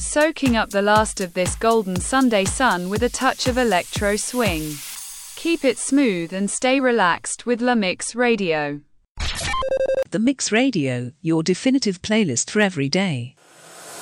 soaking up the last of this golden Sunday sun with a touch of electro swing. Keep it smooth and stay relaxed with La Mix Radio. The Mix Radio, your definitive playlist for every day.